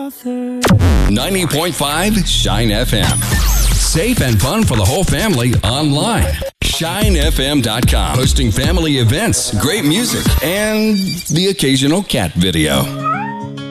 author. 90.5 Shine FM. Safe and fun for the whole family online. ShineFM.com. Hosting family events, great music, and the occasional cat video.